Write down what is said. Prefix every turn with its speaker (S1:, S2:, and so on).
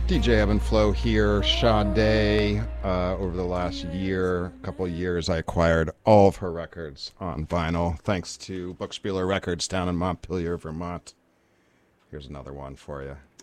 S1: DJ Evan Flow here, Sade. Over the last couple of years, I acquired all of her records on vinyl, thanks to Buckspieler Records down in Montpelier, Vermont. Here's another one for you.